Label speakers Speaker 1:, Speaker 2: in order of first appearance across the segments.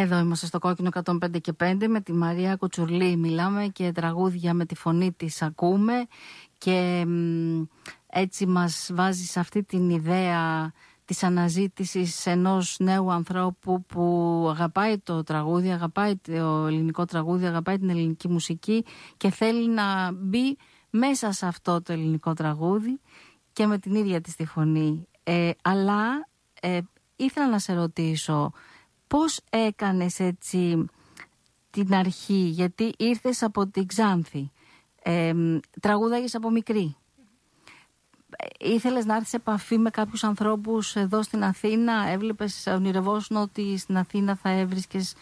Speaker 1: Εδώ είμαστε στο Κόκκινο 105 και 5 με τη Μαρία Κουτσουρλή. Μιλάμε και τραγούδια με τη φωνή της ακούμε και έτσι μας βάζει σε αυτή την ιδέα της αναζήτησης ενός νέου ανθρώπου που αγαπάει το τραγούδι, αγαπάει το ελληνικό τραγούδι, αγαπάει την ελληνική μουσική και θέλει να μπει μέσα σε αυτό το ελληνικό τραγούδι και με την ίδια της τη φωνή. Αλλά ήθελα να σε ρωτήσω, πώς έκανες έτσι την αρχή, γιατί ήρθες από την Ξάνθη, τραγούδαγες από μικρή. Ήθελες να έρθεις σε επαφή με κάποιους ανθρώπους εδώ στην Αθήνα, έβλεπες, ονειρευόσουν ότι στην Αθήνα θα έβρισκες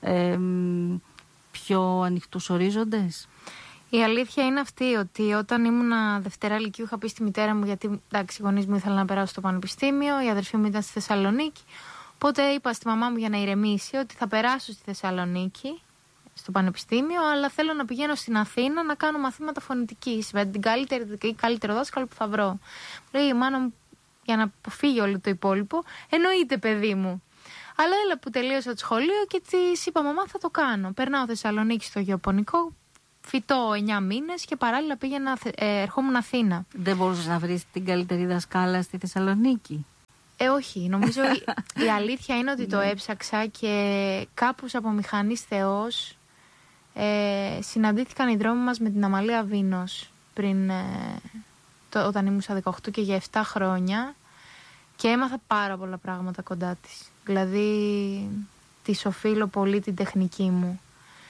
Speaker 1: πιο ανοιχτούς ορίζοντες?
Speaker 2: Η αλήθεια είναι αυτή, ότι όταν ήμουν Δευτέρα Λυκείου είχα πει στη μητέρα μου, γιατί εντάξει, οι γονείς μου ήθελαν να περάσω στο πανεπιστήμιο, η αδερφή μου ήταν στη Θεσσαλονίκη. Οπότε είπα στη μαμά μου για να ηρεμήσει ότι θα περάσω στη Θεσσαλονίκη, στο πανεπιστήμιο, αλλά θέλω να πηγαίνω στην Αθήνα να κάνω μαθήματα φωνητικής με την καλύτερο δάσκαλο που θα βρω. Μου λέει η μάνα μου, για να αποφύγει όλο το υπόλοιπο, εννοείται παιδί μου. Αλλά έλα που τελείωσα το σχολείο και της είπα μαμά θα το κάνω. Περνάω Θεσσαλονίκη στο γεωπονικό, φοιτώ 9 μήνες και παράλληλα ερχόμουν Αθήνα. Δεν μπορούσες να βρεις την καλύτερη δασκάλα στη Θεσσαλονίκη? Όχι, νομίζω η αλήθεια είναι ότι το έψαξα και κάπως από μηχανής Θεός συναντήθηκαν οι δρόμοι μας με την Αμαλία Βίνος πριν, όταν ήμουν στα 18 και για 7 χρόνια, και έμαθα πάρα πολλά πράγματα κοντά της. Δηλαδή της οφείλω πολύ την τεχνική μου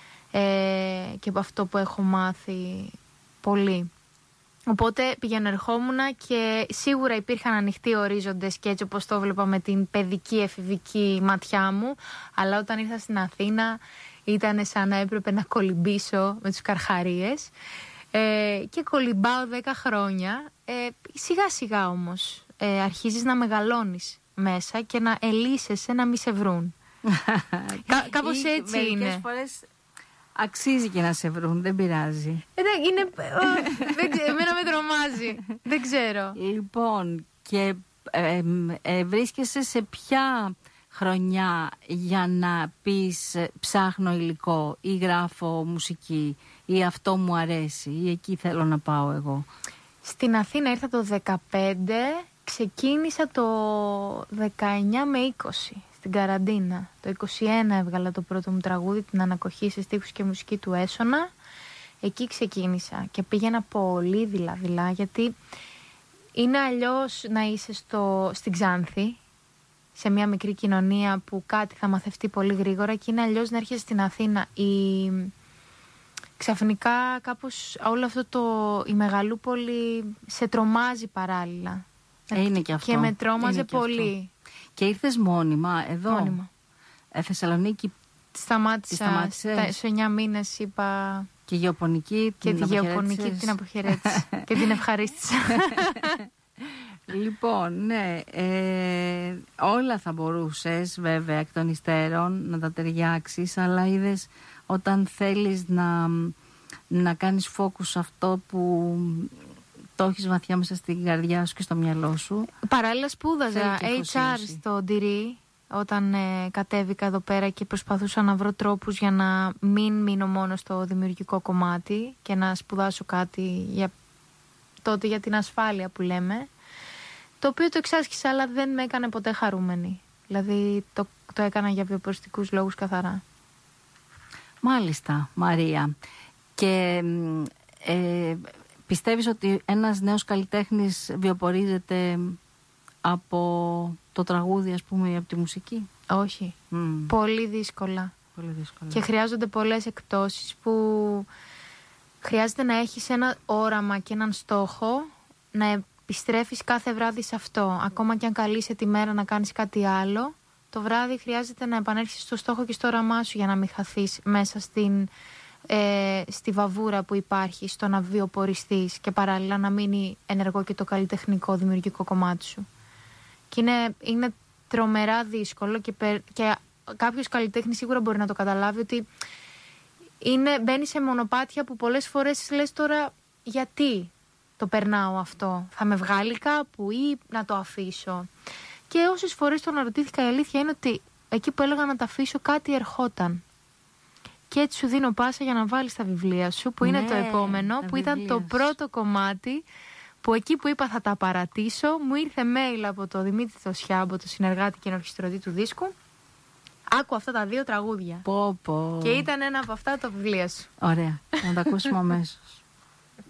Speaker 2: και από αυτό που έχω μάθει πολύ. Οπότε πηγαίνω ερχόμουνα και σίγουρα υπήρχαν ανοιχτοί ορίζοντες και έτσι όπως το βλέπα με την παιδική εφηβική ματιά μου, αλλά όταν ήρθα στην Αθήνα ήταν σαν να έπρεπε να κολυμπήσω με τους καρχαρίες και κολυμπάω 10 χρόνια. Σιγά σιγά όμως αρχίζεις να μεγαλώνεις μέσα και να ελύσεσαι να μη σε βρουν. Κάπως έτσι είναι. Μερικές φορές αξίζει και να σε βρουν, δεν πειράζει. Εμένα με τρομάζει. Δεν ξέρω. Λοιπόν, και βρίσκεσαι σε ποια χρονιά για να πεις ψάχνω υλικό ή γράφω μουσική ή αυτό μου αρέσει ή εκεί θέλω να πάω εγώ? Στην Αθήνα ήρθα το 15, ξεκίνησα το 19 με 20 στην καραντίνα. Το 21 έβγαλα το πρώτο μου τραγούδι, την ανακοχή σε στίχους και μουσική του Έσωνα. Εκεί ξεκίνησα και πήγαινα πολύ δειλά-δειλά, γιατί είναι αλλιώς να είσαι στην Ξάνθη, σε μια μικρή κοινωνία που κάτι θα μαθευτεί πολύ γρήγορα, και είναι αλλιώς να έρχεσαι στην Αθήνα. Ξαφνικά κάπως όλο αυτό η μεγαλούπολη σε τρομάζει παράλληλα. Είναι και αυτό. Και με τρόμαζε πολύ. Και ήρθες μόνιμα εδώ? Μόνιμα. Θεσσαλονίκη σταμάτησα σε 9 μήνες, είπα. Και γεωπονική και τη γεωπονική την αποχαιρέτησα και την ευχαρίστησα. Λοιπόν, ναι, όλα θα μπορούσες βέβαια εκ των υστέρων να τα ταιριάξεις, αλλά είδες, όταν θέλεις να κάνεις focus σε αυτό που το έχεις βαθιά μέσα στην καρδιά σου και στο μυαλό σου. Παράλληλα σπούδαζα HR στο Ντυρί όταν κατέβηκα εδώ πέρα και προσπαθούσα να βρω τρόπους για να μην μείνω μόνο στο δημιουργικό κομμάτι και να σπουδάσω κάτι για την ασφάλεια που λέμε, το οποίο το εξάσκησα, αλλά δεν με έκανε ποτέ χαρούμενη. Δηλαδή το έκανα για βιοποριστικούς λόγους καθαρά. Μάλιστα, Μαρία. Και πιστεύεις ότι ένας νέος καλλιτέχνης βιοπορίζεται από το τραγούδι, ας πούμε, ή από τη μουσική? Όχι. Πολύ δύσκολα. Και χρειάζονται πολλές εκπτώσεις που χρειάζεται να έχεις ένα όραμα και έναν στόχο, να επιστρέφεις κάθε βράδυ σε αυτό. Ακόμα και αν καλείσαι τη μέρα να κάνεις κάτι άλλο, το βράδυ χρειάζεται να επανέλθεις στο στόχο και στο όραμά σου για να μην χαθείς μέσα στη βαβούρα που υπάρχει, στο να βιοποριστείς και παράλληλα να μείνει ενεργό και το καλλιτεχνικό δημιουργικό κομμάτι σου. Και είναι τρομερά δύσκολο και κάποιος καλλιτέχνης σίγουρα μπορεί να το καταλάβει, ότι μπαίνει σε μονοπάτια που πολλές φορές λες τώρα γιατί το περνάω αυτό, θα με βγάλει κάπου ή να το αφήσω? Και όσες φορές το αναρωτήθηκα, η αλήθεια είναι ότι εκεί που έλεγα να τα αφήσω κάτι ερχόταν. Και έτσι σου δίνω πάσα για να βάλεις τα βιβλία σου, που είναι το επόμενο, που ήταν το πρώτο κομμάτι, που εκεί που είπα θα τα παρατήσω, μου ήρθε mail από το Δημήτρη Θωσιάμπο, το συνεργάτη και ενορχιστρωτή του δίσκου. Άκου αυτά τα 2 τραγούδια.
Speaker 1: Πω.
Speaker 2: Και ήταν ένα από αυτά το βιβλία σου.
Speaker 1: Ωραία, να τα ακούσουμε αμέσως.